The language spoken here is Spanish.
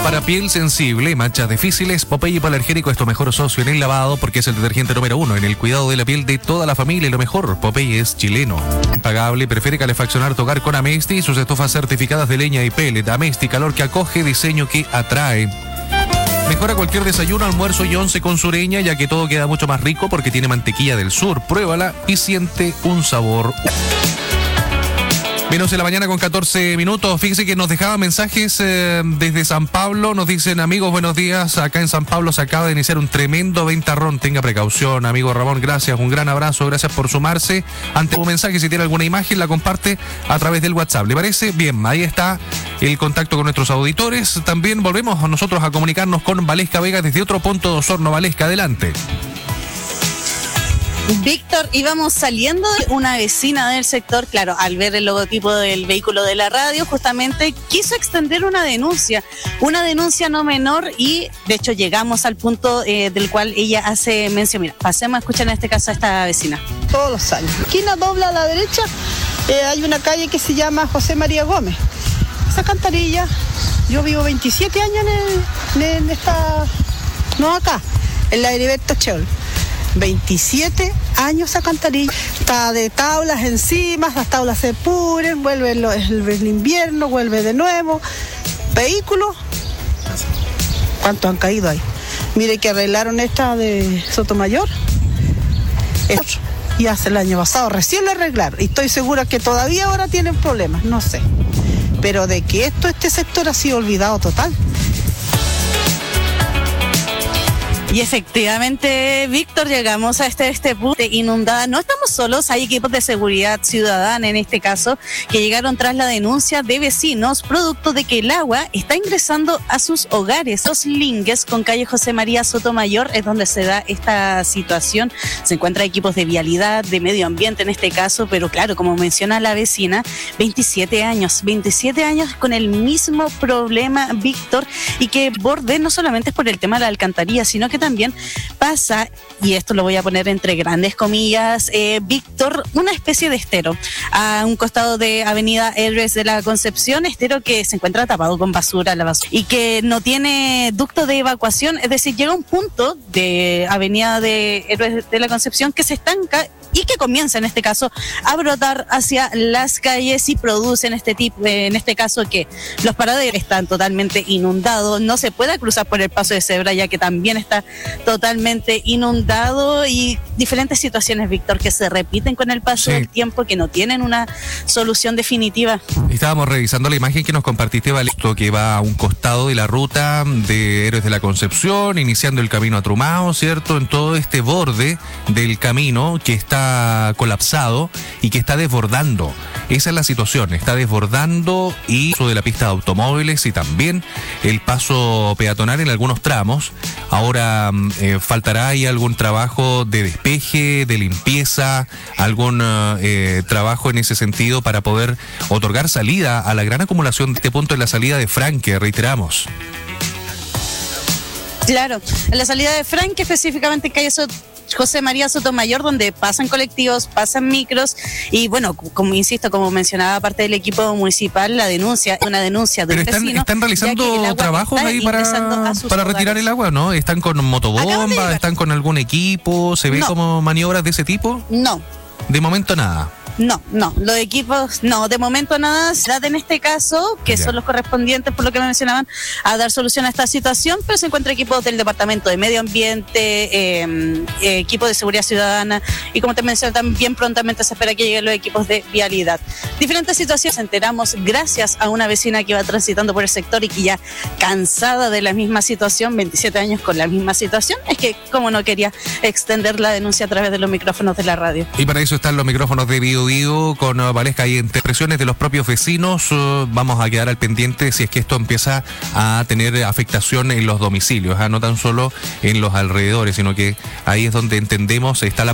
Para piel sensible, manchas difíciles, Popeye Hipoalergénico es tu mejor socio en el lavado porque es el detergente número 1 en el cuidado de la piel de toda la familia y lo mejor, Popeye es chileno. Impagable, prefiere calefaccionar tu hogar con Amesti y sus estufas certificadas de leña y pellet. Amesti, calor que acoge, diseño que atrae. Mejora cualquier desayuno, almuerzo y once con Sureña, ya que todo queda mucho más rico porque tiene mantequilla del sur. Pruébala y siente un sabor. Menos en la mañana con 14 minutos. Fíjense que nos dejaban mensajes desde San Pablo. Nos dicen, amigos, buenos días. Acá en San Pablo se acaba de iniciar un tremendo ventarrón. Tenga precaución, amigo Ramón. Gracias, un gran abrazo. Gracias por sumarse. Ante un mensaje, si tiene alguna imagen, la comparte a través del WhatsApp. ¿Le parece? Bien, ahí está el contacto con nuestros auditores. También volvemos nosotros a comunicarnos con Valesca Vega desde otro punto de Osorno. Valesca, adelante. Víctor, íbamos saliendo de una vecina del sector, claro, al ver el logotipo del vehículo de la radio, justamente quiso extender una denuncia no menor y de hecho llegamos al punto del cual ella hace mención. Mira, pasemos a escuchar en este caso a esta vecina. Todos los años. Esquina dobla a la derecha, hay una calle que se llama José María Gómez. Esa alcantarilla, yo vivo 27 años en esta, no acá, en la Heriberto Cheol. 27 años esa alcantarilla, está de tablas encima, las tablas se pudren, vuelve el invierno, vuelve de nuevo. Vehículos, ¿cuántos han caído ahí? Mire que arreglaron esta de Sotomayor, y hace el año pasado recién lo arreglaron, y estoy segura que todavía ahora tienen problemas, no sé, pero de que este sector ha sido olvidado total. Y efectivamente, Víctor, llegamos a este punto inundada. No estamos solos, hay equipos de seguridad ciudadana en este caso que llegaron tras la denuncia de vecinos producto de que el agua está ingresando a sus hogares. Los Lingues con calle José María Sotomayor es donde se da esta situación. Se encuentran equipos de vialidad, de medio ambiente en este caso, pero claro, como menciona la vecina, 27 años con el mismo problema, Víctor, y que borde no solamente es por el tema de la alcantarilla, sino que también pasa, y esto lo voy a poner entre grandes comillas, Víctor, una especie de estero a un costado de Avenida Héroes de la Concepción, estero que se encuentra tapado con basura, y que no tiene ducto de evacuación, es decir, llega un punto de Avenida de Héroes de la Concepción que se estanca y que comienza en este caso a brotar hacia las calles y produce en este caso que los paraderos están totalmente inundados, no se puede cruzar por el paso de cebra ya que también está totalmente inundado y diferentes situaciones, Víctor, que se repiten con el paso del tiempo, que no tienen una solución definitiva. Estábamos revisando la imagen que nos compartiste, Valesto, que va a un costado de la ruta de Héroes de la Concepción, iniciando el camino a Trumao, ¿cierto? En todo este borde del camino que está colapsado y que está desbordando. Esa es la situación, está desbordando y uso de la pista de automóviles y también el paso peatonal en algunos tramos. Ahora faltará ahí algún trabajo de despeje, de limpieza, algún trabajo en ese sentido para poder otorgar salida a la gran acumulación de este punto en la salida de Franque, reiteramos. Claro, en la salida de Franque, específicamente en calle José María Sotomayor, donde pasan colectivos, pasan micros y bueno, como insisto, como mencionaba parte del equipo municipal, una denuncia de un vecino. ¿Están realizando trabajos ahí para retirar el agua, no? ¿Están con motobomba? ¿Están con algún equipo? ¿Se ve como maniobras de ese tipo? No. De momento nada. No, los equipos, no, de momento nada, se da en este caso, que son los correspondientes, por lo que me mencionaban, a dar solución a esta situación, pero se encuentra equipos del Departamento de Medio Ambiente, equipos de Seguridad Ciudadana, y como te mencioné, también prontamente se espera que lleguen los equipos de vialidad. Diferentes situaciones enteramos gracias a una vecina que iba transitando por el sector y que ya cansada de la misma situación, 27 años con la misma situación, es que como no quería extender la denuncia a través de los micrófonos de la radio. Y para eso están los micrófonos de Bio con Valesca y entre presiones de los propios vecinos. Vamos a quedar al pendiente si es que esto empieza a tener afectación en los domicilios, no tan solo en los alrededores, sino que ahí es donde entendemos está la